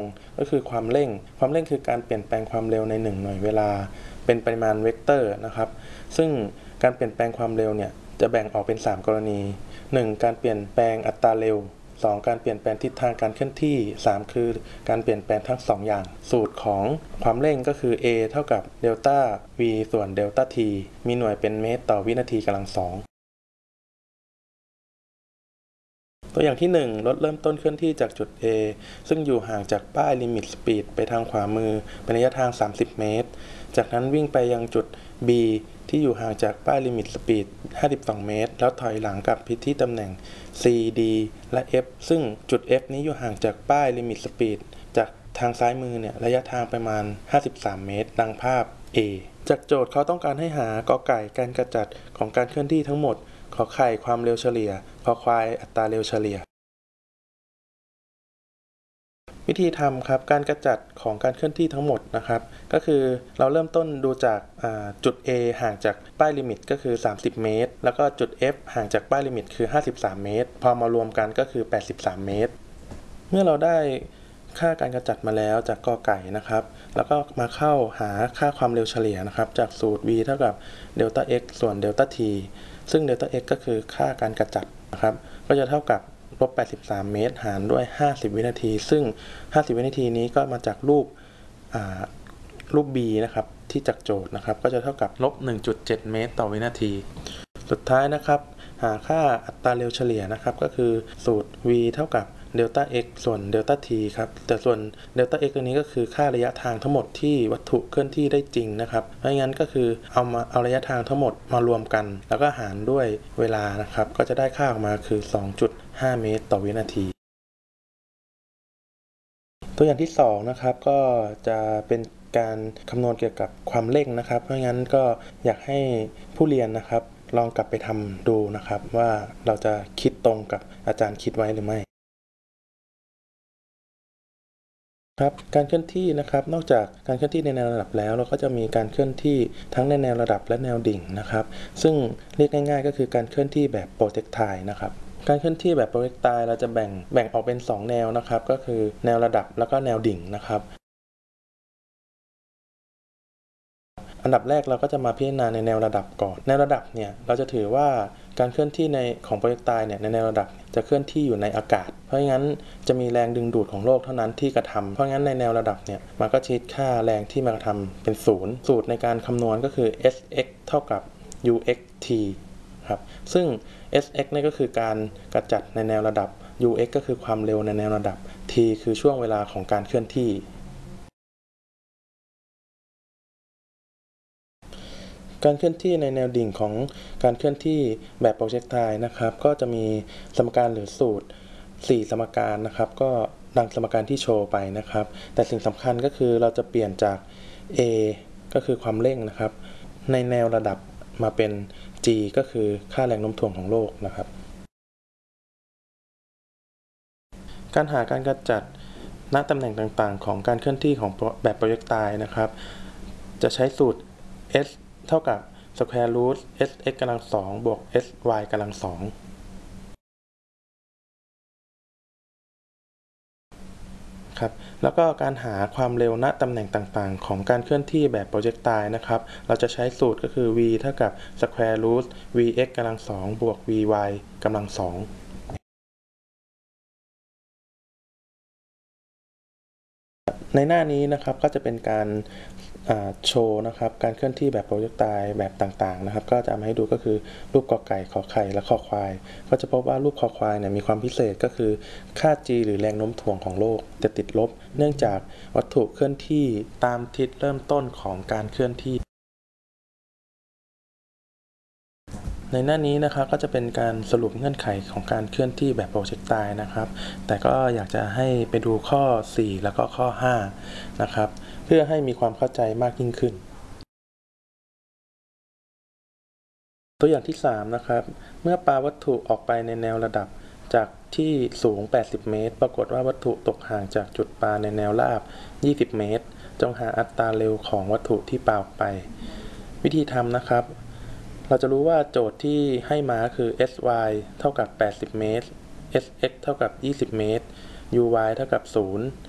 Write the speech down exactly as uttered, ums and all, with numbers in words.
ก็คือความเร่งความเร่งคือการเปลี่ยนแปลงความเร็วในหนึ่งหน่วยเวลาเป็นปริมาณเวกเตอร์นะครับซึ่งการเปลี่ยนแปลงความเร็วเนี่ยจะแบ่งออกเป็นสามกรณีหนึ่งการเปลี่ยนแปลงอัตราเร็วสองการเปลี่ยนแปลงทิศทางการเคลื่อนที่สามคือการเปลี่ยนแปลงทั้งสองอย่างสูตรของความเร่งก็คือ a เท่ากับเดลต้า v ส่วนเดลต้า t มีหน่วยเป็นเมตรต่อวินาทีกำลังสองตัวอย่างที่หนึ่งรถเริ่มต้นเคลื่อนที่จากจุด A ซึ่งอยู่ห่างจากป้ายลิมิตสปีดไปทางขวามือเป็นระยะทางสามสิบเมตรจากนั้นวิ่งไปยังจุด B ที่อยู่ห่างจากป้ายลิมิตสปีดห้าสิบสองเมตรแล้วถอยหลังกลับไปที่ตำแหน่ง C D และ F ซึ่งจุด F นี้อยู่ห่างจากป้ายลิมิตสปีดจากทางซ้ายมือเนี่ยระยะทางประมาณห้าสิบสามเมตรดังภาพ A จากโจทย์เขาต้องการให้หากอไก่การกระจัดของการเคลื่อนที่ทั้งหมดขอไข่ความเร็วเฉลี่ยคอควายอัตราเร็วเฉลี่ยวิธีทำครับการกระจัดของการเคลื่อนที่ทั้งหมดนะครับก็คือเราเริ่มต้นดูจากจุด A ห่างจากป้ายลิมิตก็คือสามสิบเมตรแล้วก็จุด F ห่างจากป้ายลิมิตคือห้าสิบสามเมตรพอมารวมกันก็คือแปดสิบสามเมตรเมื่อเราได้ค่าการกระจัดมาแล้วจากกอไก่นะครับแล้วก็มาเข้าหาค่าความเร็วเฉลี่ยนะครับจากสูตร v เท่ากับเดลต้า x ส่วนเดลต้า t ซึ่งเดลต้า x ก็คือค่าการกระจัดนะครับก็จะเท่ากับลบแปดสิบสามเมตรหารด้วยห้าสิบวินาทีซึ่งห้าสิบวินาทีนี้ก็มาจากรูปรูป b นะครับที่จากโจทย์นะครับก็จะเท่ากับลบ หนึ่งจุดเจ็ด เมตรต่อวินาทีสุดท้ายนะครับหาค่าอัตราเร็วเฉลี่ยนะครับก็คือสูตร v เท่ากับเดลต้า x ส่วนเดลต้า t ครับแต่ส่วนเดลต้า x ตัวนี้ก็คือค่าระยะทางทั้งหมดที่วัตถุเคลื่อนที่ได้จริงนะครับไม่งั้นก็คือเอามาเอาระยะทางทั้งหมดมารวมกันแล้วก็หารด้วยเวลานะครับก็จะได้ค่าออกมาคือ สองจุดห้า เมตรต่อวินาทีตัวอย่างที่สองนะครับก็จะเป็นการคำนวณเกี่ยวกับความเร่งนะครับเพราะงั้นก็อยากให้ผู้เรียนนะครับลองกลับไปทำดูนะครับว่าเราจะคิดตรงกับอาจารย์คิดไว้หรือไม่ครับการเคลื่อนที่นะครับนอกจากการเคลื่อนที่ในแนวระดับแล้วเราก็จะมีการเคลื่อนที่ทั้งในแนวระดับและแนวดิ่งนะครับซึ่งเรียกง่ายๆก็คือการเคลื่อนที่แบบโปรเจกไทล์นะครับการเคลื่อนที่แบบโปรเจกไทล์เราจะแบ่งแบ่งออกเป็นสองแนวนะครับก็คือแนวระดับแล้วก็แนวดิ่งนะครับอันดับแรกเราก็จะมาพิจารณาในแนวระดับก่อนแนวระดับเนี่ยเราจะถือว่าการเคลื่อนที่ในของโปรเจกไทล์เนี่ยในแนวระดับจะเคลื่อนที่อยู่ในอากาศเพราะงั้นจะมีแรงดึงดูดของโลกเท่านั้นที่กระทำเพราะงั้นในแนวระดับเนี่ยมันก็ชี้ค่าแรงที่มากระทำเป็นศูนย์สูตรในการคำนวณก็คือ เอส เอ็กซ์ เท่ากับ ยู เอ็กซ์ ที ครับซึ่ง เอส เอ็กซ์ นี่ก็คือการกระจัดในแนวระดับ ยู เอ็กซ์ ก็คือความเร็วในแนวระดับ t คือช่วงเวลาของการเคลื่อนที่การเคลื่อนที่ในแนวดิ่งของการเคลื่อนที่แบบโปรเจกไทล์นะครับก็จะมีสมการหรือสูตรสี่สมการนะครับก็ดังสมการที่โชว์ไปนะครับแต่สิ่งสำคัญก็คือเราจะเปลี่ยนจาก a ก็คือความเร่งนะครับในแนวระดับมาเป็น g ก็คือค่าแรงโน้มถ่วงของโลกนะครับการหาการกระจัดณตำแหน่งต่างๆของการเคลื่อนที่ของแบบโปรเจกไทล์นะครับจะใช้สูตร s เท่ากับ square root s(x) กำลังสองบวก sy กำลังสองครับแล้วก็การหาความเร็วณตำแหน่งต่างๆของการเคลื่อนที่แบบโปรเจกไทล์นะครับเราจะใช้สูตรก็คือ v เท่ากับ square root vx กำลังสองบวก vy กำลังสองในหน้านี้นะครับก็จะเป็นการโชว์นะครับการเคลื่อนที่แบบโปรเจกไทล์แบบต่างๆนะครับก็จะมาให้ดูก็คือรูปกอไก่ขอไข่และคอควายก็จะพบว่ารูปคอควายเนี่ยมีความพิเศษก็คือค่า g หรือแรงโน้มถ่วงของโลกจะติดลบเนื่องจากวัตถุเคลื่อนที่ตามทิศเริ่มต้นของการเคลื่อนที่ในหน้านี้นะครับก็จะเป็นการสรุปเงื่อนไขของการเคลื่อนที่แบบโปรเจกไทล์นะครับแต่ก็อยากจะให้ไปดูข้อสี่แล้วก็ข้อห้านะครับเพื่อให้มีความเข้าใจมากยิ่งขึ้นตัวอย่างที่สามนะครับเมื่อปาวัตถุออกไปในแนวระดับจากที่สูงแปดสิบเมตรปรากฏว่าวัตถุตกห่างจากจุดปาในแนวราบยี่สิบเมตรจงหาอัตราเร็วของวัตถุที่ปาออกไปวิธีทำนะครับเราจะรู้ว่าโจทย์ที่ให้มาคือ sy เท่ากับแปดสิบเมตร sx เท่ากับยี่สิบเมตร uy เท่ากับศูนย์